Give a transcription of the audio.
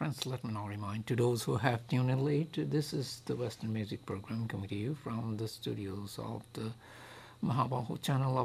friends, let me now remind to those who have tuned in late, this is the Western Music Program coming to you from the studios of the Mahabahu channel